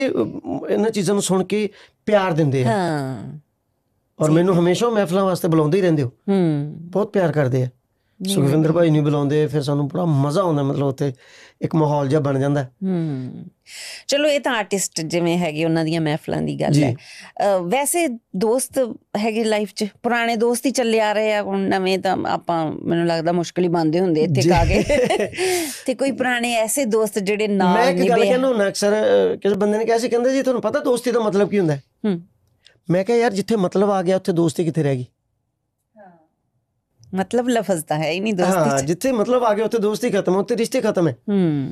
ਇਹਨਾਂ ਚੀਜ਼ਾਂ ਨੂੰ ਸੁਣ ਕੇ ਪਿਆਰ ਦਿੰਦੇ ਆ ਔਰ ਮੈਨੂੰ ਹਮੇਸ਼ਾ ਮਹਿਫਲਾਂ ਵਾਸਤੇ ਬੁਲਾਉਂਦੇ ਹੀ ਰਹਿੰਦੇ ਹੋ, ਬਹੁਤ ਪਿਆਰ ਕਰਦੇ ਆ। ਸੁਖਵਿੰਦਰ ਭਾਈ ਨੂੰ ਬੁਲਾਉਂਦੇ, ਫਿਰ ਸਾਨੂੰ ਬੜਾ ਮਜ਼ਾ ਆਉਂਦਾ, ਮਤਲਬ ਉੱਥੇ ਇੱਕ ਮਾਹੌਲ ਜਿਹਾ ਬਣ ਜਾਂਦਾ। ਚਲੋ ਇਹ ਤਾਂ ਆਰਟਿਸਟ ਜਿਵੇਂ ਹੈਗੇ ਉਹਨਾਂ ਦੀਆਂ ਮਹਿਫਲਾਂ ਦੀ ਗੱਲ ਹੈ। ਵੈਸੇ ਦੋਸਤ ਹੈਗੇ ਲਾਈਫ 'ਚ, ਪੁਰਾਣੇ ਦੋਸਤ ਹੀ ਚੱਲੇ ਆ ਰਹੇ ਆ, ਹੁਣ ਨਵੇਂ ਤਾਂ ਆਪਾਂ ਮੈਨੂੰ ਲੱਗਦਾ ਮੁਸ਼ਕਿਲ ਹੀ ਬਣਦੇ ਹੁੰਦੇ ਇੱਥੇ ਆ ਕੇ ਤੇ ਕੋਈ ਪੁਰਾਣੇ ਐਸੇ ਦੋਸਤ ਜਿਹੜੇ ਨਾਲ ਮੈਂ ਇੱਕ ਗੱਲ ਕਹਿੰਦਾ ਹੁੰਦਾ ਅਕਸਰ, ਕਿਸੇ ਬੰਦੇ ਨੇ ਕਿਹਾ ਸੀ, ਕਹਿੰਦੇ ਜੀ ਤੁਹਾਨੂੰ ਪਤਾ ਦੋਸਤੀ ਦਾ ਮਤਲਬ ਕੀ ਹੁੰਦਾ? ਮੈਂ ਕਿਹਾ ਯਾਰ ਜਿੱਥੇ ਮਤਲਬ ਆ ਗਿਆ ਉੱਥੇ ਦੋਸਤੀ ਕਿੱਥੇ ਰਹਿ ਗਈ? ਮਤਲਬ ਲਫ਼ਜ਼ ਤਾਂ ਹੈ ਹੀ ਨਹੀਂ ਦੋਸਤੀ 'ਚ। ਹਾਂ, ਜਿੱਥੇ ਮਤਲਬ ਆ ਗਿਆ ਉੱਥੇ ਦੋਸਤੀ ਖਤਮ, ਉੱਥੇ ਰਿਸ਼ਤੇ ਖਤਮ ਹੈ।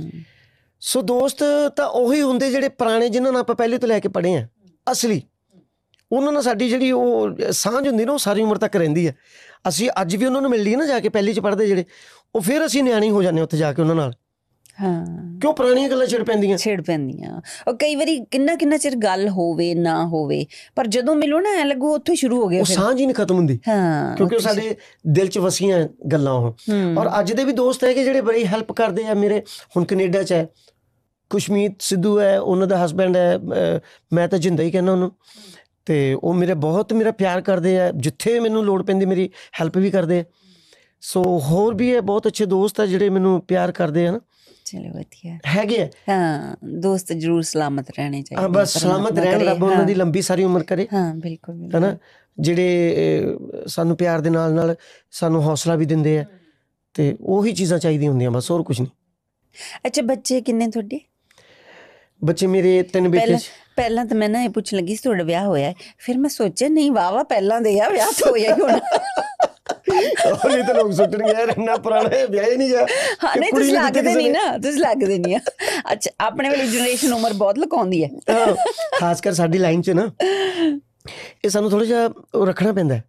ਸੋ ਦੋਸਤ ਤਾਂ ਉਹੀ ਹੁੰਦੇ ਜਿਹੜੇ ਪੁਰਾਣੇ, ਜਿਨ੍ਹਾਂ ਨਾਲ ਆਪਾਂ ਪਹਿਲੇ ਤੋਂ ਲੈ ਕੇ ਪੜ੍ਹੇ ਆ, ਅਸਲੀ। ਉਹਨਾਂ ਨਾਲ ਸਾਡੀ ਜਿਹੜੀ ਉਹ ਸਾਂਝ ਹੁੰਦੀ ਨਾ, ਉਹ ਸਾਰੀ ਉਮਰ ਤੱਕ ਰਹਿੰਦੀ ਹੈ। ਅਸੀਂ ਅੱਜ ਵੀ ਉਹਨਾਂ ਨੂੰ ਮਿਲ ਲਈਏ ਨਾ ਜਾ ਕੇ, ਪਹਿਲੀ 'ਚ ਪੜ੍ਹਦੇ ਜਿਹੜੇ, ਉਹ ਫਿਰ ਅਸੀਂ ਨਿਆਣੇ ਹੋ ਜਾਂਦੇ ਉੱਥੇ ਜਾ ਕੇ ਉਹਨਾਂ ਨਾਲ। ਕਿਉਂ? ਪੁਰਾਣੀਆਂ ਗੱਲਾਂ ਛਿੜ ਪੈਂਦੀਆਂ। ਉਹ ਕਈ ਵਾਰੀ ਕਿੰਨਾ ਚਿਰ ਗੱਲ ਹੋਵੇ ਨਾ ਹੋਵੇ, ਪਰ ਜਦੋਂ ਮਿਲੋ ਨਾ ਐ ਲੱਗੂ ਉੱਥੋਂ ਸ਼ੁਰੂ ਹੋ ਗਿਆ, ਉਹ ਸਾਂਝ ਹੀ ਨਹੀਂ ਖਤਮ ਹੁੰਦੀ, ਕਿਉਂਕਿ ਉਹ ਸਾਡੇ ਦਿਲ 'ਚ ਵਸੀਆਂ ਗੱਲਾਂ ਉਹ। ਔਰ ਅੱਜ ਦੇ ਵੀ ਦੋਸਤ ਹੈਗੇ ਜਿਹੜੇ ਬੜੀ ਹੈਲਪ ਕਰਦੇ ਆ ਮੇਰੇ। ਹੁਣ ਕੈਨੇਡਾ 'ਚ ਹੈ ਖੁਸ਼ਮੀਤ ਸਿੱਧੂ ਹੈ, ਉਹਨਾਂ ਦਾ ਹਸਬੈਂਡ ਹੈ, ਮੈਂ ਤਾਂ ਜਿੰਦਾ ਹੀ ਕਹਿੰਦਾ ਉਹਨੂੰ, ਅਤੇ ਉਹ ਮੇਰੇ ਬਹੁਤ ਮੇਰਾ ਪਿਆਰ ਕਰਦੇ ਆ, ਜਿੱਥੇ ਮੈਨੂੰ ਲੋੜ ਪੈਂਦੀ ਮੇਰੀ ਹੈਲਪ ਵੀ ਕਰਦੇ ਆ। ਸੋ ਹੋਰ ਵੀ ਹੈ ਬਹੁਤ ਅੱਛੇ ਦੋਸਤ ਆ ਜਿਹੜੇ ਮੈਨੂੰ ਪਿਆਰ ਕਰਦੇ ਆ ਨਾ। ਚਲੋ ਵਧੀਆ ਹੈਗੇ ਆ। ਦੋਸਤ ਜ਼ਰੂਰ ਸਲਾਮਤ ਰਹਿਣੇ ਚਾਹੀਦੇ। ਬਸ ਸਲਾਮਤ ਰਹਿਣ, ਰੱਬ ਉਹਨਾਂ ਦੀ ਲੰਬੀ ਸਾਰੀ ਉਮਰ ਕਰੇ। ਬਿਲਕੁਲ ਹੈ ਨਾ, ਜਿਹੜੇ ਸਾਨੂੰ ਪਿਆਰ ਦੇ ਨਾਲ ਨਾਲ ਸਾਨੂੰ ਹੌਸਲਾ ਵੀ ਦਿੰਦੇ ਆ, ਅਤੇ ਉਹੀ ਚੀਜ਼ਾਂ ਚਾਹੀਦੀਆਂ ਹੁੰਦੀਆਂ, ਬਸ ਹੋਰ ਕੁਛ ਨਹੀਂ। ਅੱਛਾ, ਬੱਚੇ ਕਿੰਨੇ ਤੁਹਾਡੇ? ਬੱਚੇ ਮੇਰੇ 3 ਬੇਟੇ। ਪਹਿਲਾਂ ਤਾਂ ਮੈਂ ਨਾ ਇਹ ਪੁੱਛਣ ਲੱਗੀ ਸੀ ਤੁਹਾਡਾ ਵਿਆਹ ਹੋਇਆ, ਫਿਰ ਮੈਂ ਸੋਚਿਆ ਨਹੀਂ ਵਾਹਵਾ ਪਹਿਲਾਂ ਦੇ ਆ, ਵਿਆਹ ਤਾਂ ਹੋਇਆ ਹੀ ਹੋਣਾ। ਨਹੀਂ ਤਾਂ ਲੋਕ ਸੁੱਟਣਗੇ ਯਾਰ ਇੰਨਾ ਪੁਰਾਣਾ ਵਿਆਹ ਹੀ ਨਹੀਂ ਗਿਆ। ਨਹੀਂ ਤੁਸੀਂ ਲੱਗਦੇ ਨਹੀਂ ਆ। ਅੱਛਾ, ਆਪਣੇ ਵਾਲੀ ਜਨਰੇਸ਼ਨ ਉਮਰ ਬਹੁਤ ਲੁਕਾਉਂਦੀ ਹੈ, ਖਾਸ ਕਰ ਸਾਡੀ ਲਾਈਨ 'ਚ ਨਾ। ਇਹ ਸਾਨੂੰ ਥੋੜ੍ਹਾ ਜਿਹਾ ਉਹ ਰੱਖਣਾ ਪੈਂਦਾ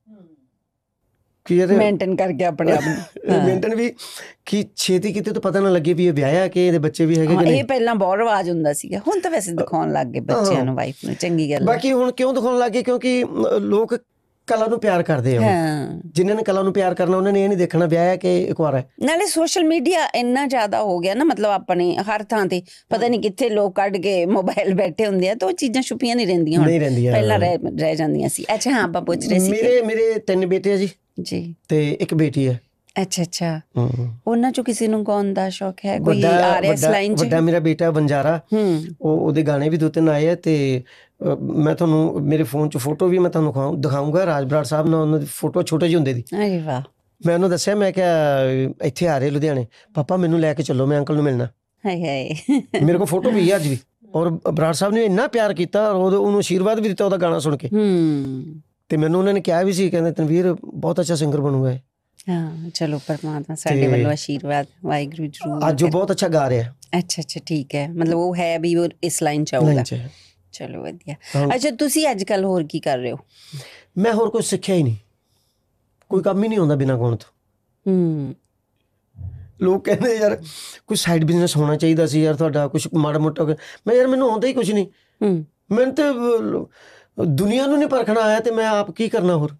ਕਿ ਯਾਰ ਮੇਨਟੇਨ ਕਰਕੇ ਆਪਣੇ ਆਪ ਨੂੰ, ਮੇਨਟੇਨ ਵੀ, ਕਿ ਛੇਤੀ ਕਿਤੇ ਤਾਂ ਪਤਾ ਨਾ ਲੱਗੇ ਵੀ ਇਹ ਵਿਆਹਿਆ ਕਿ ਇਹਦੇ ਬੱਚੇ ਵੀ ਹੈਗੇ ਕਿ ਨਹੀਂ। ਇਹ ਪਹਿਲਾਂ ਬਹੁਤ ਰਿਵਾਜ ਹੁੰਦਾ ਸੀਗਾ, ਹੁਣ ਤਾਂ ਵੈਸੇ ਦਿਖਾਉਣ ਲੱਗ ਗਏ ਬੱਚਿਆਂ ਨੂੰ, ਵਾਈਫ ਨੂੰ। ਚੰਗੀ ਗੱਲ। ਬਾਕੀ ਹੁਣ ਕਿਉਂ ਦਿਖਾਉਣ ਲੱਗ ਗਏ? ਕਿਉਂਕਿ ਲੋਕ ਕਲਾ ਨੂੰ ਪਿਆਰ ਕਰਦੇ ਆ। ਜਿਨ੍ਹਾਂ ਨੇ ਕਲਾ ਨੂੰ ਪਿਆਰ ਕਰਨਾ, ਉਹਨਾਂ ਨੇ ਇਹ ਨਹੀਂ ਦੇਖਣਾ ਵਿਆਹਿਆ ਕਿ ਇਕਵਾਰਾ ਹੈ। ਨਾਲੇ ਸੋਸ਼ਲ ਮੀਡੀਆ ਇੰਨਾ ਜ਼ਿਆਦਾ ਹੋ ਗਿਆ ਨਾ, ਮਤਲਬ ਆਪਣੇ ਹਰ ਥਾਂ ਤੇ ਪਤਾ ਨਹੀਂ ਕਿੱਥੇ ਲੋਕ ਕੱਢ ਕੇ ਮੋਬਾਈਲ ਬੈਠੇ ਹੁੰਦੇ ਆ, ਤਾਂ ਉਹ ਚੀਜ਼ਾਂ ਛੁਪੀਆਂ ਨਹੀਂ ਰਹਿੰਦੀਆਂ, ਪਹਿਲਾਂ ਰਹਿ ਜਾਂਦੀਆਂ ਸੀ। ਅੱਛਾ, ਹਾਂ, ਆਪਾਂ ਪੁੱਛ ਰਹੇ ਸੀ। ਮੇਰੇ 3 ਬੇਟੇ ਆ ਜੀ, ਤੇ 1 ਬੇਟੀ ਹੈ। ਅੱਛਾ, ਉਹਨਾਂ ਚੋਂ ਕਿਸੇ ਨੂੰ ਗਾਉਣ ਦਾ ਸ਼ੌਕ ਹੈ? ਕੋਈ ਆ ਰਿਹਾ ਇਸ ਲਾਈਨ 'ਚ? ਵੱਡਾ ਮੇਰਾ ਬੇਟਾ ਬੰਜਾਰਾ, ਉਹਦੇ ਗਾਣੇ ਵੀ 2-3 ਆਏ ਆ, ਤੇ ਮੈਂ ਤੁਹਾਨੂੰ ਮੇਰੇ ਫੋਨ 'ਚ ਫੋਟੋ ਵੀ ਮੈਂ ਤੁਹਾਨੂੰ ਦਿਖਾਊਂਗਾ। ਰਾਜ ਬਰਾੜ ਸਾਹਿਬ ਨਾਲ ਉਹਨਾਂ ਦੀ ਫੋਟੋ ਛੋਟੇ ਜਿਹੇ ਹੁੰਦੇ ਦੀ। ਅਰੇ ਵਾਹ। ਮੈਂ ਉਹਨੂੰ ਦੱਸਿਆ, ਮੈਂ ਕਿਹਾ ਇੱਥੇ ਆ ਰਹੇ ਲੁਧਿਆਣੇ, ਪਾਪਾ ਮੈਨੂੰ ਲੈ ਕੇ ਚੱਲੋ, ਮੈਂ ਅੰਕਲ ਨੂੰ ਮਿਲਣਾ। ਮੇਰੇ ਕੋਲ ਫੋਟੋ ਵੀ ਹੈ ਅੱਜ ਵੀ। ਔਰ ਬਰਾੜ ਸਾਹਿਬ ਨੇ ਇੰਨਾ ਪਿਆਰ ਕੀਤਾ, ਔਰ ਉਹਨੂੰ ਆਸ਼ੀਰਵਾਦ ਵੀ ਦਿੱਤਾ ਉਹਦਾ ਗਾਣਾ ਸੁਣ ਕੇ। ਤੇ ਮੈਨੂੰ ਉਹਨਾਂ ਨੇ ਕਿਹਾ ਵੀ ਸੀ, ਕਹਿੰਦੇ ਤਨਵੀਰ ਬਹੁਤ ਅੱਛਾ ਸਿੰਗਰ ਬਣੂਗਾ। ਚਲੋ ਪਰਮਾਤਮਾ ਸਾਡੇ ਵੱਲੋਂ ਆਸ਼ੀਰਵਾਦ, ਵਾਹਿਗੁਰੂ ਜਰੂਰ। ਅੱਜ ਉਹ ਬਹੁਤ ਅੱਛਾ ਗਾ ਰਿਹਾ। ਅੱਛਾ, ਠੀਕ ਹੈ, ਮਤਲਬ ਉਹ ਹੈ ਵੀ ਉਹ ਇਸ ਲਾਈਨ 'ਚ ਆਊਗਾ। ਚਲੋ ਵਧੀਆ। ਅੱਛਾ, ਤੁਸੀਂ ਅੱਜ ਕੱਲ੍ਹ ਹੋਰ ਕੀ ਕਰ ਰਹੇ ਹੋ? ਮੈਂ ਹੋਰ ਕੁਝ ਸਿੱਖਿਆ ਹੀ ਨਹੀਂ, ਕੋਈ ਕੰਮ ਹੀ ਨਹੀਂ ਆਉਂਦਾ ਬਿਨਾਂ ਗਾਉਣ ਤੋਂ। ਲੋਕ ਕਹਿੰਦੇ ਯਾਰ ਕੋਈ ਸਾਈਡ ਬਿਜ਼ਨਸ ਹੋਣਾ ਚਾਹੀਦਾ ਸੀ ਯਾਰ ਤੁਹਾਡਾ, ਕੁਛ ਮਾੜਾ ਮੋਟਾ। ਮੈਂ ਯਾਰ ਮੈਨੂੰ ਆਉਂਦਾ ਹੀ ਕੁਛ ਨਹੀਂ। ਮੈਨੂੰ ਤੇ ਦੁਨੀਆ ਨੂੰ ਨਹੀਂ ਪਰਖਣਾ ਆਇਆ, ਤੇ ਮੈਂ ਆਪ ਕੀ ਕਰਨਾ ਹੋਰ।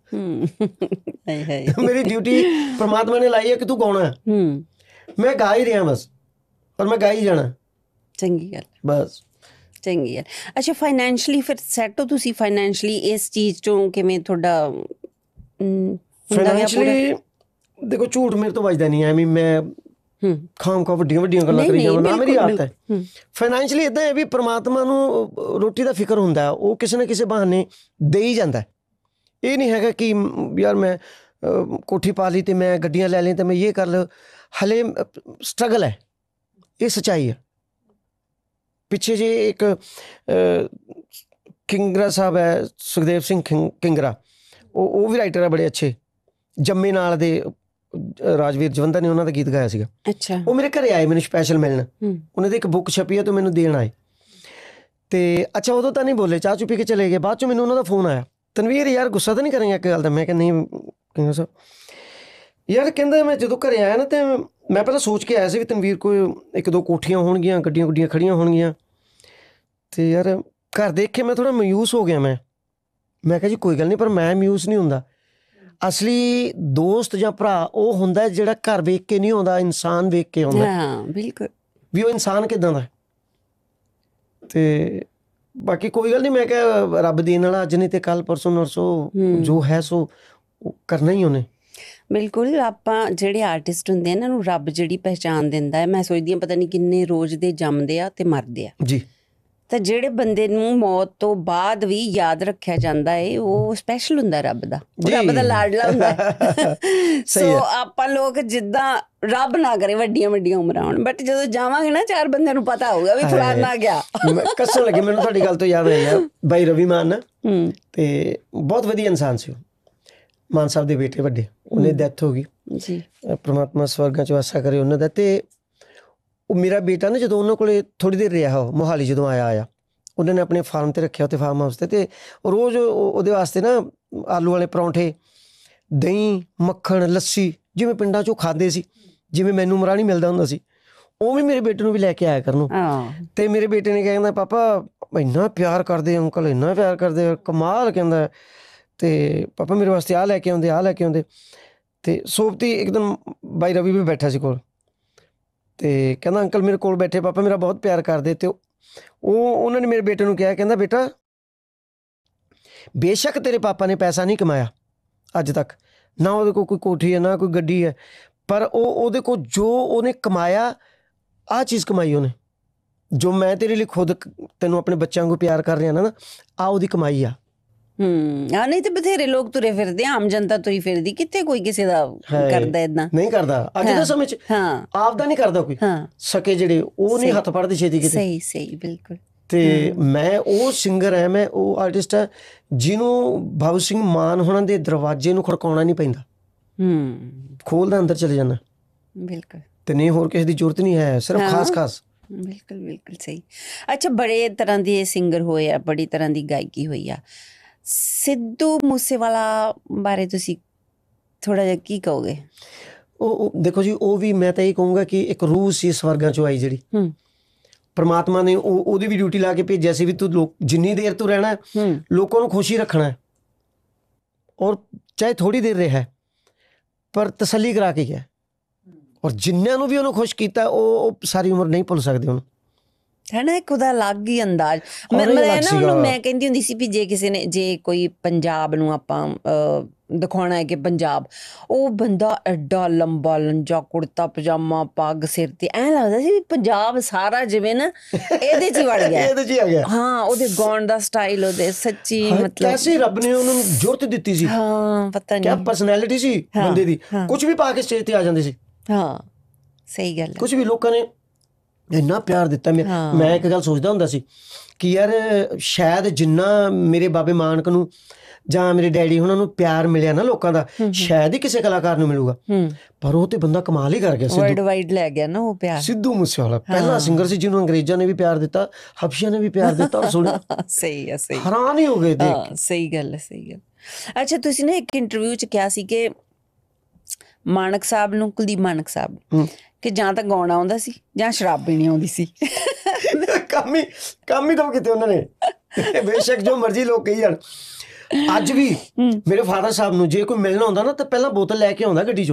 ਮੇਰੀ ਡਿਊਟੀ ਪਰਮਾਤਮਾ ਨੇ ਲਾਈ ਹੈ ਕਿ ਤੂੰ ਗਾਉਣਾ ਹੈ। ਮੈਂ ਗਾ ਹੀ ਰਿਹਾ ਬਸ, ਪਰ ਮੈਂ ਗਾ ਹੀ ਜਾਣਾ। ਚੰਗੀ ਗੱਲ, ਬਸ ਚੰਗੀ ਗੱਲ। ਅੱਛਾ, ਫਾਈਨੈਂਸ਼ਲੀ ਫਿਰ ਸੈੱਟ ਹੋ ਤੁਸੀਂ? ਫਾਈਨੈਂਸ਼ਲੀ ਇਸ ਚੀਜ਼ 'ਚੋਂ ਕਿਵੇਂ ਤੁਹਾਡਾ? ਫਾਈਨੈਂਸ਼ਲੀ ਦੇਖੋ, ਝੂਠ ਮੇਰੇ ਤੋਂ ਵੱਜਦਾ ਨਹੀਂ। ਐਵੇਂ ਮੈਂ ਖਾਮ ਖਾ ਵੱਡੀਆਂ ਗੱਲਾਂ ਕਰੀ ਜਾਵਾਂ ਨਾ, ਮੇਰੀ ਆਦਤ ਹੈ। ਫਾਈਨੈਂਸ਼ਲੀ ਇੱਦਾਂ ਹੈ ਵੀ ਪਰਮਾਤਮਾ ਨੂੰ ਰੋਟੀ ਦਾ ਫਿਕਰ ਹੁੰਦਾ, ਉਹ ਕਿਸੇ ਨਾ ਕਿਸੇ ਬਹਾਨੇ ਦੇ ਹੀ ਜਾਂਦਾ। ਇਹ ਨਹੀਂ ਹੈਗਾ ਕਿ ਯਾਰ ਮੈਂ ਕੋਠੀ ਪਾ ਲਈ ਅਤੇ ਮੈਂ ਗੱਡੀਆਂ ਲੈ ਲਈਆਂ ਅਤੇ ਮੈਂ ਇਹ ਕਰ ਲਿਆ। ਹਲੇ ਸਟਰਗਲ ਹੈ, ਇਹ ਸੱਚਾਈ ਹੈ। ਪਿੱਛੇ ਜੇ ਇੱਕ ਕਿੰਗਰਾ ਸਾਹਿਬ ਹੈ, ਸੁਖਦੇਵ ਸਿੰਘ ਕਿੰਗਰਾ, ਉਹ ਵੀ ਰਾਈਟਰ ਹੈ ਬੜੇ ਅੱਛੇ। ਜੰਮੇ ਨਾਲ ਦੇ ਰਾਜਵੀਰ ਜਵੰਦਾ ਨੇ ਉਹਨਾਂ ਦਾ ਗੀਤ ਗਾਇਆ ਸੀਗਾ। ਅੱਛਾ, ਉਹ ਮੇਰੇ ਘਰੇ ਆਏ ਮੈਨੂੰ ਸਪੈਸ਼ਲ ਮਿਲਣ। ਉਹਨਾਂ ਦੀ ਇੱਕ ਬੁੱਕ ਛਪੀ ਹੈ, ਤਾਂ ਮੈਨੂੰ ਦੇਣ ਆਏ। ਅਤੇ ਅੱਛਾ, ਉਦੋਂ ਤਾਂ ਨਹੀਂ ਬੋਲੇ, ਚਾਹ ਚੁ ਪੀ ਕੇ ਚਲੇ ਗਏ। ਬਾਅਦ 'ਚੋਂ ਮੈਨੂੰ ਉਹਨਾਂ ਦਾ ਫੋਨ ਆਇਆ, ਤਨਵੀਰ ਯਾਰ ਗੁੱਸਾ ਤਾਂ ਨਹੀਂ ਕਰੇਂਗਾ ਇੱਕ ਗੱਲ ਦਾ? ਮੈਂ ਕਿਹਾ ਨਹੀਂ ਕਿੰਗਰਾ ਸਾਹਿਬ। ਯਾਰ ਕਹਿੰਦਾ ਮੈਂ ਜਦੋਂ ਘਰੇ ਆਇਆ ਨਾ, ਅਤੇ ਮੈਂ ਪਹਿਲਾਂ ਸੋਚ ਕੇ ਆਇਆ ਸੀ ਵੀ ਤਨਵੀਰ ਕੋਈ 1-2 ਕੋਠੀਆਂ ਹੋਣਗੀਆਂ, ਗੱਡੀਆਂ ਗੁੱਡੀਆਂ ਖੜੀਆਂ ਹੋਣਗੀਆਂ। ਅਤੇ ਯਾਰ ਘਰ ਦੇਖ ਕੇ ਮੈਂ ਥੋੜ੍ਹਾ ਮਾਯੂਸ ਹੋ ਗਿਆ। ਮੈਂ ਕਿਹਾ ਜੀ ਕੋਈ ਗੱਲ ਨਹੀਂ, ਪਰ ਮੈਂ ਮਾਯੂਸ ਨਹੀਂ ਹੁੰਦਾ। ਅਸਲੀ ਦੋਸਤ ਜਾਂ ਭਰਾ ਉਹ ਹੁੰਦਾ ਜਿਹੜਾ ਘਰ ਵੇਖ ਕੇ ਨਹੀਂ ਆਉਂਦਾ, ਇਨਸਾਨ ਵੇਖ ਕੇ ਆਉਂਦਾ। ਬਿਲਕੁਲ, ਵੀ ਉਹ ਇਨਸਾਨ ਕਿੱਦਾਂ ਦਾ। ਅਤੇ ਬਾਕੀ ਕੋਈ ਗੱਲ ਨਹੀਂ, ਮੈਂ ਕਿਹਾ ਰੱਬ ਦੇਣ ਵਾਲਾ, ਅੱਜ ਨਹੀਂ ਤੇ ਕੱਲ, ਪਰਸੋਂ ਨਰਸੋਂ ਜੋ ਹੈ ਸੋ ਉਹ ਕਰਨਾ ਹੀ ਉਹਨੇ। ਬਿਲਕੁਲ। ਆਪਾਂ ਜਿਹੜੇ ਆਰਟਿਸਟ ਹੁੰਦੇ ਆ ਇਹਨਾਂ ਨੂੰ ਰੱਬ ਜਿਹੜੀ ਪਹਿਚਾਨ ਦਿੰਦਾ ਹੈ, ਮੈਂ ਸੋਚਦੀ ਹਾਂ ਪਤਾ ਨਹੀਂ ਕਿੰਨੇ ਰੋਜ਼ ਦੇ ਜੰਮਦੇ ਆ ਤੇ ਮਰਦੇ ਆ ਜੀ। ਤਾਂ ਜਿਹੜੇ ਬੰਦੇ ਨੂੰ ਮੌਤ ਤੋਂ ਬਾਅਦ ਵੀ ਯਾਦ ਰੱਖਿਆ ਜਾਂਦਾ ਹੈ ਉਹ ਸਪੈਸ਼ਲ ਹੁੰਦਾ ਰੱਬ ਦਾ, ਰੱਬ ਦਾ ਲਾਡਲਾ ਹੁੰਦਾ। ਸੋ ਆਪਾਂ ਲੋਕ ਜਿੱਦਾਂ ਰੱਬ ਨਾ ਕਰੇ ਵੱਡੀਆਂ ਵੱਡੀਆਂ ਉਮਰਾਂ ਹੋਣ, ਬਟ ਜਦੋਂ ਜਾਵਾਂਗੇ ਨਾ 4 ਬੰਦਿਆਂ ਨੂੰ ਪਤਾ ਹੋਊਗਾ ਵੀ ਫਲਾਨਾ ਗਿਆ। ਕੱਸਣ ਲੱਗੇ ਮੈਨੂੰ ਤੁਹਾਡੀ ਗੱਲ ਤੋਂ ਯਾਦ ਆਇਆ ਬਾਈ ਰਵੀ ਮਾਨ, ਤੇ ਬਹੁਤ ਵਧੀਆ ਇਨਸਾਨ ਸੀ ਉਹ, ਮਾਨ ਸਾਹਿਬ ਦੇ ਬੇਟੇ ਵੱਡੇ, ਉਹਨੇ ਡੈਥ ਹੋ ਗਈ ਜੀ, ਪ੍ਰਮਾਤਮਾ ਸਵਰਗਾਂ 'ਚ ਵਾਸਾ ਕਰੇ ਉਹਨਾਂ ਦਾ। ਤੇ ਉਹ ਮੇਰਾ ਬੇਟਾ ਨਾ ਜਦੋਂ ਉਹਨਾਂ ਕੋਲੇ ਥੋੜ੍ਹੀ ਦੇਰ ਰਿਹਾ, ਉਹ ਮੋਹਾਲੀ ਜਦੋਂ ਆਇਆ ਉਹਨਾਂ ਨੇ ਆਪਣੇ ਫਾਰਮ 'ਤੇ ਰੱਖਿਆ, ਉੱਥੇ ਫਾਰਮ ਹਾਊਸ 'ਤੇ, ਤੇ ਰੋਜ਼ ਉਹਦੇ ਵਾਸਤੇ ਨਾ ਆਲੂ ਵਾਲੇ ਪਰੌਂਠੇ, ਦਹੀਂ, ਮੱਖਣ, ਲੱਸੀ ਜਿਵੇਂ ਪਿੰਡਾਂ 'ਚੋਂ ਖਾਂਦੇ ਸੀ, ਜਿਵੇਂ ਮੈਨੂੰ ਮਰਾਣੀ ਮਿਲਦਾ ਹੁੰਦਾ ਸੀ, ਉਹ ਵੀ ਮੇਰੇ ਬੇਟੇ ਨੂੰ ਵੀ ਲੈ ਕੇ ਆਇਆ ਕਰਨ। ਤੇ ਮੇਰੇ ਬੇਟੇ ਨੇ ਕਹਿੰਦਾ ਪਾਪਾ ਇੰਨਾ ਪਿਆਰ ਕਰਦੇ ਅੰਕਲ, ਇੰਨਾ ਪਿਆਰ ਕਰਦੇ, ਕਮਾਲ, ਕਹਿੰਦਾ। ਤੇ ਪਾਪਾ ਮੇਰੇ ਵਾਸਤੇ ਆਹ ਲੈ ਕੇ ਆਉਂਦੇ, ਆਹ ਲੈ ਕੇ ਆਉਂਦੇ। ਤੇ ਸੋਬਤੀ ਇੱਕਦਮ ਬਾਈ ਰਵੀ ਵੀ ਬੈਠਾ ਸੀ ਕੋਲ, ਤੇ ਕਹਿੰਦਾ ਅੰਕਲ ਮੇਰੇ ਕੋਲ ਬੈਠੇ, ਪਾਪਾ ਮੇਰਾ ਬਹੁਤ ਪਿਆਰ ਕਰਦੇ। ਤੇ ਉਹਨਾਂ ਨੇ ਮੇਰੇ ਬੇਟੇ ਨੂੰ ਕਿਹਾ, ਕਹਿੰਦਾ ਬੇਟਾ ਬੇਸ਼ੱਕ ਤੇਰੇ ਪਾਪਾ ਨੇ ਪੈਸਾ ਨਹੀਂ ਕਮਾਇਆ ਅੱਜ ਤੱਕ, ਨਾ ਉਹਦੇ ਕੋਲ ਕੋਈ ਕੋਠੀ ਹੈ, ਨਾ ਕੋਈ ਗੱਡੀ ਹੈ, ਪਰ ਉਹਦੇ ਕੋਲ ਜੋ ਉਹਨੇ ਕਮਾਇਆ, ਆਹ ਚੀਜ਼ ਕਮਾਈ ਉਹਨੇ, ਜੋ ਮੈਂ ਤੇਰੇ ਲਈ ਖੁਦ ਤੈਨੂੰ ਆਪਣੇ ਬੱਚਿਆਂ ਨੂੰ ਪਿਆਰ ਕਰ ਰਿਹਾ ਨਾ, ਆਹ ਉਹਦੀ ਕਮਾਈ ਆ। ਨਹੀਂ ਤੇ ਬਥੇਰੇ ਲੋਕ ਤੁਰੇ ਫਿਰਦੇ, ਆਮ ਜਨਤਾ ਤੁਰੀ ਫਿਰਦੀ, ਕਿੱਥੇ ਕੋਈ ਕਿਸੇ ਦਾ ਕਰਦਾ ਏਦਾਂ, ਨਹੀਂ ਕਰਦਾ ਅੱਜ ਦੇ ਸਮੇਂ 'ਚ। ਆਪ ਦਾ ਨਹੀਂ ਕਰਦਾ ਕੋਈ, ਸਕੇ ਜਿਹੜੇ ਉਹ ਨਹੀਂ ਹੱਥ ਫੜਦੇ ਛੇਤੀ ਕਿਤੇ। ਸਹੀ ਸਹੀ, ਬਿਲਕੁਲ। ਤੇ ਮੈਂ ਉਹ ਸਿੰਗਰ ਹੈ, ਮੈਂ ਉਹ ਆਰਟਿਸਟ ਹੈ ਜਿਹਨੂੰ ਭਗਤ ਸਿੰਘ ਮਾਨ ਹੋਣਾ ਦੇ ਦਰਵਾਜ਼ੇ ਨੂੰ ਖੜਕਾਉਣਾ ਨਹੀਂ ਪੈਂਦਾ, ਖੋਲਦਾ ਅੰਦਰ ਚਲੇ ਜਾਂਦਾ। ਬਿਲਕੁਲ। ਤੇ ਨਹੀਂ ਹੋਰ ਕਿਸੇ ਦੀ ਜ਼ਰੂਰਤ ਨਹੀਂ ਹੈ, ਸਿਰਫ ਖਾਸ। ਬਿਲਕੁਲ ਬਿਲਕੁਲ ਸਹੀ। ਅੱਛਾ, ਬੜੇ ਤਰ੍ਹਾਂ ਦੇ ਸਿੰਗਰ ਹੋਏ ਆ, ਬੜੀ ਤਰ੍ਹਾਂ ਦੀ ਗਾਇਕੀ ਹੋਈ ਆ। ਸਿੱਧੂ ਮੂਸੇਵਾਲਾ ਬਾਰੇ ਤੁਸੀਂ ਥੋੜਾ ਜਿਹਾ ਕੀ ਕਹੋਗੇ? ਉਹ ਦੇਖੋ ਜੀ, ਉਹ ਵੀ ਮੈਂ ਤਾਂ ਇਹ ਕਹੂੰਗਾ ਕਿ ਇੱਕ ਰੂਹ ਸੀ ਸਵਰਗਾਂ 'ਚੋਂ ਆਈ, ਜਿਹੜੀ ਪਰਮਾਤਮਾ ਨੇ ਉਹਦੀ ਵੀ ਡਿਊਟੀ ਲਾ ਕੇ ਭੇਜਿਆ ਸੀ ਵੀ ਤੂੰ ਜਿੰਨੀ ਦੇਰ ਤੂੰ ਰਹਿਣਾ ਲੋਕਾਂ ਨੂੰ ਖੁਸ਼ੀ ਰੱਖਣਾ, ਔਰ ਚਾਹੇ ਥੋੜੀ ਦੇਰ ਰਿਹਾ ਪਰ ਤਸੱਲੀ ਕਰਾ ਕੇ ਗਿਆ, ਔਰ ਜਿੰਨਿਆਂ ਨੂੰ ਵੀ ਉਹਨੂੰ ਖੁਸ਼ ਕੀਤਾ ਉਹ ਸਾਰੀ ਉਮਰ ਨਹੀਂ ਭੁੱਲ ਸਕਦੇ ਉਹਨੂੰ, ਹੈ ਨਾ। ਇੱਕ ਉਹਦਾ ਅਲੱਗ ਹੀ ਅੰਦਾਜ਼। ਮੈਂ ਕਹਿੰਦੀ ਹੁੰਦੀ ਸੀ ਵੀ ਜੇ ਕਿਸੇ ਨੇ, ਜੇ ਕੋਈ ਪੰਜਾਬ ਨੂੰ ਆਪਾਂ ਦਿਖਾਉਣਾ ਹੈ ਕਿ ਪੰਜਾਬ, ਉਹ ਬੰਦਾ ਐਡਾ ਲੰਬਾ ਲੰਜਾ ਕੁੜਤਾ ਪਜਾਮਾ, ਪੱਗ ਸਿਰ ਤੇ, ਐਂ ਲੱਗਦਾ ਸੀ ਵੀ ਪੰਜਾਬ ਸਾਰਾ ਜਿਵੇਂ ਨਾ ਇਹਦੇ 'ਚ ਹੀ ਵੜ ਗਿਆ, ਇਹਦੇ 'ਚ ਹੀ ਆ ਗਿਆ। ਹਾਂ, ਉਹਦੇ ਗਾਉਣ ਦਾ ਸਟਾਈਲ, ਉਹਦੇ ਸੱਚੀ ਮਤਲਬ ਕੈਸੇ ਰੱਬ ਨੇ ਉਹਨਾਂ ਨੂੰ ਜ਼ਰੂਰਤ ਦਿੱਤੀ ਸੀ। ਹਾਂ, ਪਤਾ ਨਹੀਂ ਕਿਆ ਪਰਸਨੈਲਿਟੀ ਸੀ ਬੰਦੇ ਦੀ, ਕੁਝ ਵੀ ਪਾ ਕੇ ਸਟੇਜ ਤੇ ਆ ਜਾਂਦੇ ਸੀ। ਹਾਂ, ਸਹੀ ਗੱਲ ਹੈ। ਕੁਝ ਵੀ ਲੋਕਾਂ ਨੇ ਇੰਨਾ ਪਿਆਰ ਦਿੱਤਾ। ਮੈਂ ਇੱਕ ਗੱਲ ਸੋਚਦਾ ਹੁੰਦਾ ਸੀ ਕਿ ਯਾਰ ਸ਼ਾਇਦ ਜਿੰਨਾ ਮੇਰੇ ਬਾਬੇ ਮਾਨਕ ਨੂੰ ਜਾਂ ਮੇਰੇ ਡੈਡੀ ਉਹਨਾਂ ਨੂੰ ਪਿਆਰ ਮਿਲਿਆ ਨਾ ਲੋਕਾਂ ਦਾ, ਸ਼ਾਇਦ ਹੀ ਕਿਸੇ ਕਲਾਕਾਰ ਨੂੰ ਮਿਲੂਗਾ। ਪਰ ਉਹ ਤੇ ਬੰਦਾ ਕਮਾਲ ਹੀ ਕਰ ਗਿਆ, ਵਰਲਡ ਵਾਈਡ ਲੈ ਗਿਆ ਨਾ ਉਹ ਪਿਆਰ। ਸਿੱਧੂ ਮੂਸੇਵਾਲਾ ਪਹਿਲਾ ਸਿੰਗਰ ਸੀ ਜਿਹਨੂੰ ਅੰਗਰੇਜ਼ਾਂ ਨੇ ਵੀ ਪਿਆਰ ਦਿੱਤਾ, ਹਬਸ਼ੀਆਂ ਨੇ ਵੀ ਪਿਆਰ ਦਿੱਤਾ, ਔਰ ਸੁਣਿਆ ਸਹੀ ਹੈ, ਸਹੀ, ਹੈਰਾਨ ਹੀ ਹੋ ਗਏ ਦੇਖ। ਸਹੀ ਗੱਲ ਹੈ, ਸਹੀ ਗੱਲ। ਅੱਛਾ, ਤੁਸੀਂ ਨੇ ਇੱਕ ਇੰਟਰਵਿਊ 'ਚ ਕਿਹਾ ਸੀ ਕਿ ਮਾਨਕ ਸਾਹਿਬ ਨੂੰ, ਕੁਲਦੀਪ ਮਾਨਕ ਸਾਹਿਬ ਨੂੰ, ਕਿ ਜਾਂ ਤਾਂ ਗਾਉਣਾ ਆਉਂਦਾ ਸੀ ਜਾਂ ਸ਼ਰਾਬ ਪੀਣੀ ਆਉਂਦੀ ਸੀ। ਕੰਮ ਹੀ ਤਾਂ ਕਿਤੇ ਉਹਨਾਂ ਨੇ, ਬੇਸ਼ੱਕ ਜੋ ਮਰਜ਼ੀ ਲੋਕ ਕਹੀ ਜਾਣ। ਅੱਜ ਵੀ ਮੇਰੇ ਫਾਦਰ ਸਾਹਿਬ ਨੂੰ ਜੇ ਕੋਈ ਮਿਲਣਾ ਹੁੰਦਾ ਨਾ ਤਾਂ ਪਹਿਲਾਂ ਬੋਤਲ ਲੈ ਕੇ ਆਉਂਦਾ ਗੱਡੀ 'ਚੋਂ,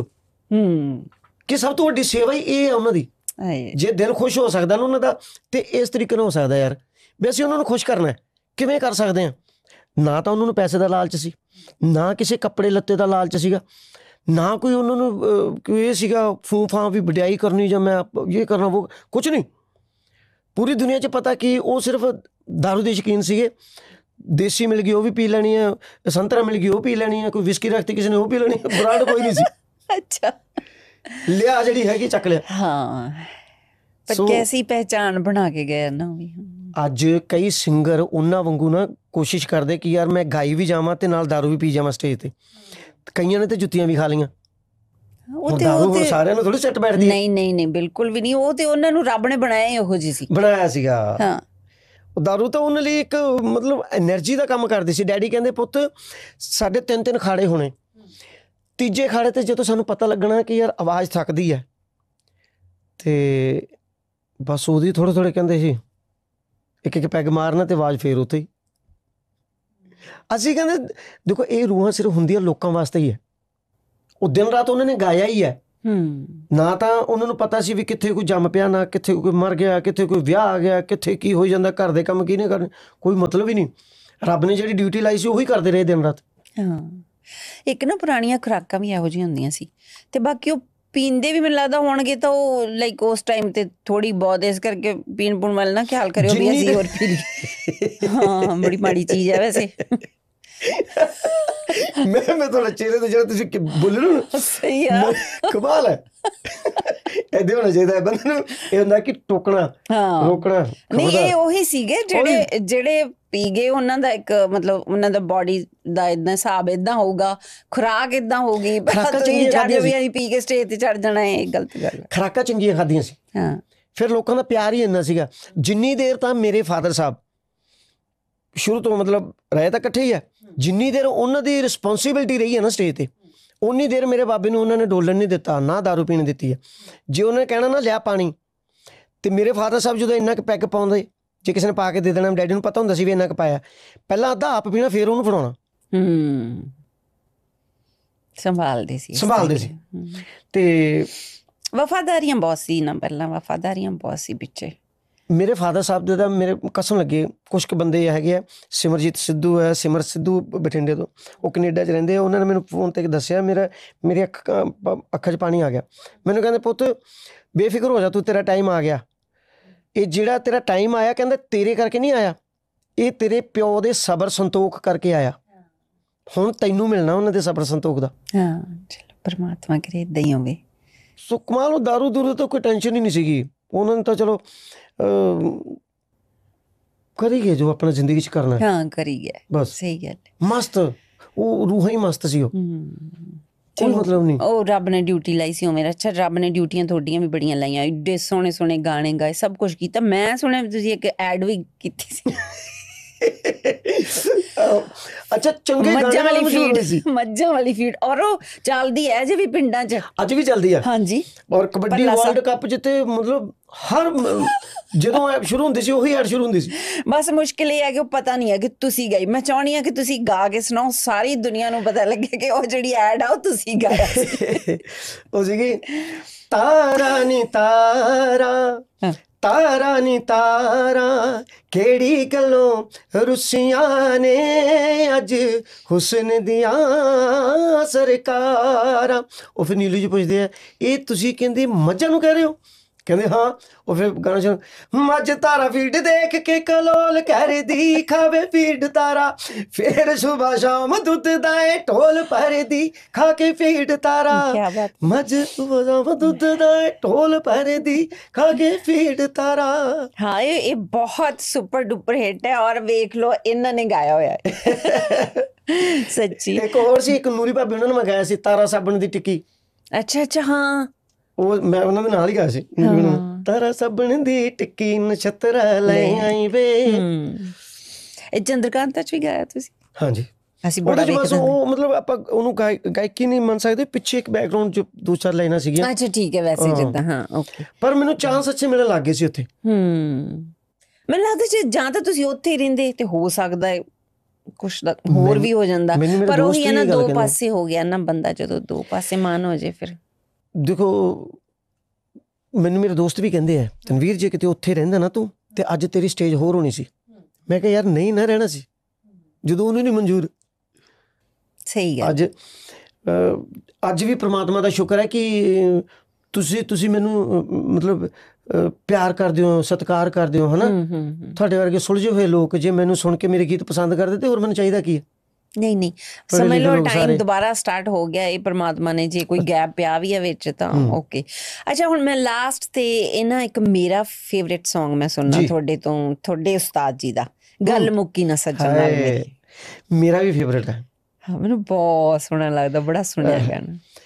ਕਿ ਸਭ ਤੋਂ ਵੱਡੀ ਸੇਵਾ ਹੀ ਇਹ ਹੈ ਉਹਨਾਂ ਦੀ। ਜੇ ਦਿਲ ਖੁਸ਼ ਹੋ ਸਕਦਾ ਨਾ ਉਹਨਾਂ ਦਾ, ਤੇ ਇਸ ਤਰੀਕੇ ਨਾਲ ਹੋ ਸਕਦਾ ਯਾਰ ਵੀ ਅਸੀਂ ਉਹਨਾਂ ਨੂੰ ਖੁਸ਼ ਕਰਨਾ, ਕਿਵੇਂ ਕਰ ਸਕਦੇ ਹਾਂ? ਨਾ ਤਾਂ ਉਹਨਾਂ ਨੂੰ ਪੈਸੇ ਦਾ ਲਾਲਚ ਸੀ, ਨਾ ਕਿਸੇ ਕੱਪੜੇ ਲੱਤੇ ਦਾ ਲਾਲਚ ਸੀਗਾ, ਨਾ ਕੋਈ ਉਹਨਾਂ ਨੂੰ ਕੋਈ ਇਹ ਸੀਗਾ ਫੂਫਾਂ ਵੀ ਵਡਿਆਈ ਕਰਨੀ ਜਾਂ ਮੈਂ ਇਹ ਕਰਨਾ, ਉਹ ਕੁਛ ਨਹੀਂ। ਪੂਰੀ ਦੁਨੀਆ 'ਚ ਪਤਾ ਕਿ ਉਹ ਸਿਰਫ ਦਾਰੂ ਦੇ ਸ਼ੌਕੀਨ ਸੀਗੇ। ਦੇਸੀ ਮਿਲ ਗਈ ਉਹ ਵੀ ਪੀ ਲੈਣੀ ਹੈ, ਸੰਤਰਾ ਮਿਲ ਗਈ ਉਹ ਪੀ ਲੈਣੀ ਹੈ, ਕੋਈ ਵਿਸਕੀ ਰੱਖਤੀ ਕਿਸੇ ਨੇ ਉਹ ਪੀ ਲੈਣੀ ਹੈ, ਬਰਾਂਡ ਕੋਈ ਨਹੀਂ ਸੀ। ਅੱਛਾ, ਲਿਆ ਜਿਹੜੀ ਹੈਗੀ ਚੱਕ ਲਿਆ। ਹਾਂ, ਪਰ ਕੈਸੀ ਪਹਿਚਾਣ ਬਣਾ ਕੇ ਗਏ ਨਾ ਉਹ ਵੀ। ਅੱਜ ਕਈ ਸਿੰਗਰ ਉਹਨਾਂ ਵਾਂਗੂ ਨਾ ਕੋਸ਼ਿਸ਼ ਕਰਦੇ ਕਿ ਯਾਰ ਮੈਂ ਗਾਈ ਵੀ ਜਾਵਾਂ ਤੇ ਨਾਲ ਦਾਰੂ ਵੀ ਪੀ ਜਾਵਾਂ ਸਟੇਜ ਤੇ। ਕਈਆਂ ਨੇ ਤੇ ਜੁੱਤੀਆਂ ਵੀ ਖਾ ਲਈਆਂ। ਉਹ ਤੇ ਸਾਰਿਆਂ ਨੂੰ ਥੋੜੀ ਸੈੱਟ ਬੈਠਦੀ। ਨਹੀਂ, ਬਿਲਕੁਲ ਵੀ ਨਹੀਂ। ਉਹ ਤੇ ਉਹਨਾਂ ਨੂੰ ਰੱਬ ਨੇ ਬਣਾਇਆ ਹੀ ਉਹੋ ਜਿਹੀ ਸੀ, ਬਣਾਇਆ ਸੀਗਾ। ਹਾਂ, ਦਾਰੂ ਤਾਂ ਉਹਨਾਂ ਲਈ ਇੱਕ ਮਤਲਬ ਐਨਰਜੀ ਦਾ ਕੰਮ ਕਰਦੀ ਸੀ। ਡੈਡੀ ਕਹਿੰਦੇ ਪੁੱਤ ਸਾਡੇ 3 ਖਾੜੇ ਹੋਣੇ, ਤੀਜੇ ਖਾੜੇ ਤੇ ਜਦੋਂ ਸਾਨੂੰ ਪਤਾ ਲੱਗਣਾ ਕਿ ਯਾਰ ਆਵਾਜ਼ ਥੱਕਦੀ ਹੈ ਤੇ ਬਸ ਉਹਦੀ ਥੋੜੇ ਕਹਿੰਦੇ ਸੀ ਇੱਕ ਪੈਗ ਮਾਰਨਾ ਤੇ ਆਵਾਜ਼ ਫੇਰ ਉੱਥੇ ਹੀ। ਅਸੀਂ ਕਹਿੰਦੇ ਦੇਖੋ ਇਹ ਰੂਹਾਂ ਸਿਰਫ ਹੁੰਦੀਆਂ ਲੋਕਾਂ ਵਾਸਤੇ ਹੀ ਹੈ। ਉਹ ਦਿਨ ਰਾਤ ਉਹਨਾਂ ਨੇ ਗਾਇਆ ਹੀ ਹੈ ਨਾ ਤਾਂ ਉਹਨਾਂ ਨੂੰ ਪਤਾ ਸੀ ਵੀ ਕਿੱਥੇ ਕੋਈ ਜੰਮ ਪਿਆ, ਨਾ ਕਿੱਥੇ ਕੋਈ ਮਰ ਗਿਆ, ਕਿੱਥੇ ਕੋਈ ਵਿਆਹ ਆ ਗਿਆ, ਕਿੱਥੇ ਕੀ ਹੋ ਜਾਂਦਾ, ਘਰ ਦੇ ਕੰਮ ਕਿਹਨੇ ਕਰਨੇ, ਕੋਈ ਮਤਲਬ ਹੀ ਨਹੀਂ। ਰੱਬ ਨੇ ਜਿਹੜੀ ਡਿਊਟੀ ਲਾਈ ਸੀ ਉਹੀ ਕਰਦੇ ਰਹੇ ਦਿਨ ਰਾਤ। ਹਾਂ, ਇੱਕ ਨਾ ਪੁਰਾਣੀਆਂ ਖੁਰਾਕਾਂ ਵੀ ਇਹੋ ਜਿਹੀਆਂ ਹੁੰਦੀਆਂ ਸੀ, ਤੇ ਬਾਕੀ ਉਹ ਪੀਂਦੇ ਵੀ ਮੈਨੂੰ ਲੱਗਦਾ ਹੋਣਗੇ ਤਾਂ ਉਹ ਲਾਈਕ ਉਸ ਟਾਈਮ ਤੇ ਥੋੜੀ ਬਹੁਤ, ਇਸ ਕਰਕੇ ਪੀਣ ਪੁਣ ਵਾਲ ਨਾ ਖਿਆਲ ਕਰਿਓ ਵੀ ਅਸੀਂ ਹੋਰ ਪੀ ਲਈ। ਹਾਂ, ਬੜੀ ਮਾੜੀ ਚੀਜ਼ ਹੈ ਵੈਸੇ। ਮੈਂ ਤੁਹਾਡੇ ਚਿਹਰੇ ਤੇ ਜਿਹੜਾ ਤੁਸੀਂ ਬੋਲੇ ਨਾ, ਸਹੀ ਆ, ਕਮਾਲ ਹੈ। ਏਦਾਂ ਹੋਣਾ ਚਾਹੀਦਾ ਬੰਦੇ ਨੂੰ, ਇਹ ਹੁੰਦਾ ਕਿ ਟੋਕਣਾ, ਰੋਕਣਾ ਨਹੀਂ। ਇਹ ਉਹੀ ਸੀਗੇ ਜਿਹੜੇ ਪੀ ਗਏ, ਉਹਨਾਂ ਦਾ ਇੱਕ ਮਤਲਬ ਉਹਨਾਂ ਦਾ ਬੋਡੀ ਦਾ ਇਦਾਂ ਹਿਸਾਬ ਇਦਾਂ ਹੋਊਗਾ, ਖੁਰਾਕ ਇਦਾਂ ਹੋਊਗੀ, ਅਸੀਂ ਪੀ ਕੇ ਸਟੇਜ ਤੇ ਚੜ ਜਾਣਾ, ਇਹ ਗਲਤ ਗੱਲ ਹੈ। ਖੁਰਾਕਾਂ ਚੰਗੀਆਂ ਖਾਧੀਆਂ ਸੀ, ਫਿਰ ਲੋਕਾਂ ਦਾ ਪਿਆਰ ਹੀ ਇੰਨਾ ਸੀਗਾ। ਜਿੰਨੀ ਦੇਰ ਤਾਂ ਮੇਰੇ ਫਾਦਰ ਸਾਹਿਬ ਸ਼ੁਰੂ ਤੋਂ ਮਤਲਬ ਰਹੇ ਤਾਂ ਇਕੱਠੇ ਹੀ ਆ, ਜਿੰਨੀ ਦੇਰ ਉਹਨਾਂ ਦੀ ਰਿਸਪੌਂਸਿਬਿਲਿਟੀ ਰਹੀ ਹੈ ਨਾ ਸਟੇਜ ਤੇ, ਉਨੀ ਦੇਰ ਮੇਰੇ ਬਾਬੇ ਨੂੰ ਉਹਨਾਂ ਨੇ ਡੋਲਣ ਨਹੀਂ ਦਿੱਤਾ, ਨਾ ਦਾਰੂ ਪੀਣ ਦਿੱਤੀ ਹੈ। ਜੇ ਉਹਨਾਂ ਨੇ ਕਹਿਣਾ ਨਾ ਲਿਆ ਪਾਣੀ, ਤੇ ਮੇਰੇ ਫਾਦਰ ਸਾਹਿਬ ਜਦੋਂ ਇੰਨਾ ਕੁ ਪੈਗ ਪਾਉਂਦੇ, ਜੇ ਕਿਸੇ ਨੇ ਪਾ ਕੇ ਦੇ ਦੇਣਾ, ਡੈਡੀ ਨੂੰ ਪਤਾ ਹੁੰਦਾ ਸੀ ਵੀ ਇੰਨਾ ਕੁ ਪਾਇਆ, ਪਹਿਲਾਂ ਅੱਧਾ ਆਪ ਪੀਣਾ ਫਿਰ ਉਹਨੂੰ ਫੜਾਉਣਾ। ਸੰਭਾਲਦੇ ਸੀ। ਤੇ ਵਫਾਦਾਰੀਆਂ ਬਹੁਤ ਸੀ ਨਾ, ਪਹਿਲਾਂ ਵਫਾਦਾਰੀਆਂ ਬਹੁਤ ਸੀ ਪਿੱਛੇ। ਮੇਰੇ ਫਾਦਰ ਸਾਹਿਬ ਦੇ ਤਾਂ ਮੇਰੇ ਕਸਮ ਲੱਗੇ, ਕੁਛ ਕੁ ਬੰਦੇ ਹੈਗੇ ਆ, ਸਿਮਰਜੀਤ ਸਿੱਧੂ ਹੈ, ਸਿਮਰ ਸਿੱਧੂ ਬਠਿੰਡੇ ਤੋਂ, ਉਹ ਕੈਨੇਡਾ 'ਚ ਰਹਿੰਦੇ ਆ। ਉਹਨਾਂ ਨੇ ਮੈਨੂੰ ਫੋਨ 'ਤੇ ਦੱਸਿਆ, ਮੇਰੇ ਅੱਖਾਂ 'ਚ ਪਾਣੀ ਆ ਗਿਆ। ਮੈਨੂੰ ਕਹਿੰਦੇ, ਪੁੱਤ ਬੇਫਿਕਰ ਹੋ ਜਾ ਤੂੰ, ਤੇਰਾ ਟਾਈਮ ਆ ਗਿਆ। ਇਹ ਜਿਹੜਾ ਤੇਰਾ ਟਾਈਮ ਆਇਆ, ਕਹਿੰਦੇ ਤੇਰੇ ਕਰਕੇ ਨਹੀਂ ਆਇਆ, ਇਹ ਤੇਰੇ ਪਿਓ ਦੇ ਸਬਰ ਸੰਤੋਖ ਕਰਕੇ ਆਇਆ। ਹੁਣ ਤੈਨੂੰ ਮਿਲਣਾ ਉਹਨਾਂ ਦੇ ਸਬਰ ਸੰਤੋਖ ਦਾ। ਹਾਂ, ਚਲੋ ਪਰਮਾਤਮਾ ਕਰੇ ਏਦਾਂ ਹੀ ਹੋਵੇ। ਸੋ ਕਮਾਲ, ਉਹ ਦਾਰੂ ਦੂਰੂ ਤੋਂ ਕੋਈ ਟੈਨਸ਼ਨ ਹੀ ਨਹੀਂ ਸੀਗੀ ਉਹਨਾਂ ਨੂੰ, ਤਾਂ ਚਲੋ ਕਰੀ ਗਏ ਜੋ ਆਪਣਾ ਜ਼ਿੰਦਗੀ 'ਚ ਕਰਨਾ। ਹਾਂ, ਕਰੀ ਗਿਆ ਬਸ, ਸਹੀ ਗੱਲ। ਮਸਤ, ਉਹ ਰੂਹਾਂ ਹੀ ਮਸਤ ਸੀ, ਉਹ ਕੋਈ ਮਤਲਬ ਨਹੀਂ। ਉਹ ਰੱਬ ਨੇ ਡਿਊਟੀ ਲਾਈ ਸੀ ਉਹ ਮੇਰਾ। ਅੱਛਾ, ਰੱਬ ਨੇ ਡਿਊਟੀਆਂ ਤੁਹਾਡੀਆਂ ਵੀ ਬੜੀਆਂ ਲਾਈਆਂ, ਏਡੇ ਸੋਹਣੇ ਸੋਹਣੇ ਗਾਣੇ ਗਾਏ, ਸਭ ਕੁਛ ਕੀਤਾ। ਮੈਂ ਸੁਣਿਆ ਤੁਸੀਂ ਇੱਕ ਐਡ ਵੀ ਕੀਤੀ ਸੀ। ਅੱਛਾ, ਚੰਗੇ ਮੱਝਾਂ ਵਾਲੀ ਫੀਡ, ਔਰ ਉਹ ਚੱਲਦੀ ਹੈ ਅਜੇ ਵੀ ਪਿੰਡਾਂ 'ਚ, ਅੱਜ ਵੀ ਚੱਲਦੀ ਆ। ਹਾਂਜੀ, ਔਰ ਕਬੱਡੀ ਵਰਲਡ ਕੱਪ ਜਿੱਤੇ, ਮਤਲਬ ਹਰ ਜਦੋਂ ਐਡ ਸ਼ੁਰੂ ਹੁੰਦੀ ਸੀ ਉਹੀ ਐਡ ਸ਼ੁਰੂ ਹੁੰਦੀ ਸੀ। ਬਸ ਮੁਸ਼ਕਿਲ ਇਹ ਹੈ ਕਿ ਉਹ ਪਤਾ ਨਹੀਂ ਹੈ ਕਿ ਤੁਸੀਂ ਗਾਈ। ਮੈਂ ਚਾਹੁੰਦੀ ਹਾਂ ਕਿ ਤੁਸੀਂ ਗਾ ਕੇ ਸੁਣਾਓ, ਸਾਰੀ ਦੁਨੀਆ ਨੂੰ ਪਤਾ ਲੱਗੇ ਕਿ ਉਹ ਜਿਹੜੀ ਐਡ ਆ ਉਹ ਤੁਸੀਂ ਗਾਇਆ ਸੀ। ਉਹ ਸੀਗੀ, ਤਾਰਾ ਨੀ ਤਾਰਾ, ਤਾਰਾ ਨੀ ਤਾਰਾ, ਕਿਹੜੀ ਗੱਲੋਂ ਰੁੱਸੀਆਂ ਨੇ ਅੱਜ ਹੁਸਨ ਦੀਆਂ ਸਰਕਾਰਾਂ। ਉਹ ਫਿਰ ਨੀਲੂ ਜੀ ਪੁੱਛਦੇ ਆ, ਇਹ ਤੁਸੀਂ ਕਹਿੰਦੇ ਮੱਝਾਂ ਨੂੰ ਕਹਿ ਰਹੇ ਹੋ? ਕਹਿੰਦੇ ਹਾਂ। ਉਹ ਫਿਰ ਗਾਣਾ ਸੁਣ, ਮੱਝ ਤਾਰਾ ਫੀਡ ਦੇਖ ਕੇ ਕਲੋਲ ਕਰਦੀ, ਖਾਵੇ ਫੀਡ ਤਾਰਾ ਫਿਰ ਸੁਬਾ ਸ਼ਾਮ ਦੁੱਧ ਦਾ ਏ ਢੋਲ ਭਰਦੀ, ਖਾ ਕੇ ਫੀਡ ਤਾਰਾ ਮੱਝ ਸੁਬਾ ਸ਼ਾਮ ਦੁੱਧ ਦਾ ਏ ਢੋਲ ਭਰਦੀ, ਖਾ ਕੇ ਫੀਡ ਤਾਰਾ। ਹਾਂ, ਇਹ ਬਹੁਤ ਸੁਪਰ ਡੁਪਰ ਹਿੱਟ ਹੈ, ਔਰ ਵੇਖ ਲਓ ਇਹਨਾਂ ਨੇ ਗਾਇਆ ਹੋਇਆ ਹੈ। ਸੱਚੀ। ਇੱਕ ਹੋਰ ਸੀ, ਇੱਕ ਨੂਰੀ ਭਾਬੀ, ਉਹਨਾਂ ਨੇ ਮੈਂ ਗਾਇਆ ਸੀ, ਤਾਰਾ ਸਾਬਣ ਦੀ ਟਿੱਕੀ। ਅੱਛਾ ਅੱਛਾ, ਹਾਂ, ਉਹ ਮੈਂ ਉਹਨਾਂ ਦੇ ਨਾਲ ਹੀ ਗਾਇਆ ਸੀ। ਤਾਰਾ ਸਾਬਣ ਦੀ ਟਿੱਕੀ ਨਛੱਤਰਾ ਲੈ ਆਈ ਵੇ। ਇਹ ਚੰਦਰਕਾਂਤਾ 'ਚ ਵੀ ਗਾਇਆ ਤੁਸੀਂ? ਹਾਂਜੀ। ਅਸੀਂ ਬੜਾ ਵੇਖਦੇ, ਉਹ ਮਤਲਬ ਆਪਾਂ ਉਹਨੂੰ ਗਾਇਕੀ ਨਹੀਂ ਮੰਨ ਸਕਦੇ, ਪਿੱਛੇ ਇੱਕ ਬੈਕਗਰਾਉਂਡ 'ਚ ਦੋ ਚਾਰ ਲਾਈਨਾਂ ਸੀਗੀਆਂ। ਅੱਛਾ, ਠੀਕ ਹੈ, ਵੈਸੇ ਜਿੱਦਾਂ। ਹਾਂ, ਓਕੇ। ਪਰ ਮੈਨੂੰ ਚਾਂਸ ਅੱਛੇ ਮਿਲਣ ਲੱਗ ਗਏ ਸੀ ਉੱਥੇ। ਮੈਨੂੰ ਲੱਗਦਾ ਜਾਂ ਤਾਂ ਤੁਸੀਂ ਉੱਥੇ ਹੀ ਰਹਿੰਦੇ ਤੇ ਹੋ ਸਕਦਾ ਹੈ ਕੁਛ ਹੋਰ ਵੀ ਹੋ ਜਾਂਦਾ, ਪਰ ਉਹੀ ਹੈ ਨਾ, ਦੋ ਪਾਸੇ ਹੋ ਗਿਆ ਨਾ ਬੰਦਾ, ਜਦੋਂ ਦੋ ਪਾਸੇ ਮਾਨ ਹੋ ਜੇ ਫਿਰ। ਦੇਖੋ, ਮੈਨੂੰ ਮੇਰੇ ਦੋਸਤ ਵੀ ਕਹਿੰਦੇ ਆ, ਤਨਵੀਰ ਜੇ ਕਿਤੇ ਉੱਥੇ ਰਹਿੰਦਾ ਨਾ ਤੂੰ, ਤੇ ਅੱਜ ਤੇਰੀ ਸਟੇਜ ਹੋਰ ਹੋਣੀ ਸੀ। ਮੈਂ ਕਿਹਾ ਯਾਰ ਨਹੀਂ ਨਾ ਰਹਿਣਾ ਸੀ, ਜਦੋਂ ਉਹਨੂੰ ਨਹੀਂ ਮਨਜ਼ੂਰ। ਸਹੀ ਗੱਲ। ਅੱਜ ਵੀ ਪ੍ਰਮਾਤਮਾ ਦਾ ਸ਼ੁਕਰ ਹੈ ਕਿ ਤੁਸੀਂ ਮੈਨੂੰ ਮਤਲਬ ਪਿਆਰ ਕਰਦੇ ਹੋ, ਸਤਿਕਾਰ ਕਰਦੇ ਹੋ, ਹੈ ਨਾ। ਤੁਹਾਡੇ ਵਰਗੇ ਸੁਲਝੇ ਹੋਏ ਲੋਕ ਜੇ ਮੈਨੂੰ ਸੁਣ ਕੇ ਮੇਰੇ ਗੀਤ ਪਸੰਦ ਕਰਦੇ, ਤੇ ਹੋਰ ਮੈਨੂੰ ਚਾਹੀਦਾ ਕੀ ਹੈ। ਨਹੀਂ, ਸਮਝ ਲਓ ਟਾਈਮ ਦੁਬਾਰਾ ਸਟਾਰਟ ਹੋ ਗਿਆ। ਇਹ ਪਰਮਾਤਮਾ ਨੇ ਜੇ ਕੋਈ ਗੈਪ ਪਿਆ ਵੀ ਹੈ ਵਿੱਚ ਤਾਂ ਓਕੇ। ਅੱਛਾ, ਹੁਣ ਮੈਂ ਲਾਸਟ ਤੇ ਇਹ ਨਾ ਇੱਕ ਮੇਰਾ ਫੇਵਰੇਟ ਸੌਂਗ ਮੈਂ ਸੁਣਨਾ ਤੁਹਾਡੇ ਤੋਂ, ਤੁਹਾਡੇ ਉਸਤਾਦ ਜੀ ਦਾ, ਗੱਲ ਮੁੱਕੀ ਨਾ ਸੱਜਣ ਨਾਲ ਮੇਰੀ। ਮੇਰਾ ਵੀ ਫੇਵਰੇਟ ਹੈ। ਹਾਂ, ਮੈਨੂੰ ਬਹੁਤ ਸੋਹਣਾ ਲੱਗਦਾ, ਬੜਾ ਸੁਣਿਆ ਗਾਣਾ।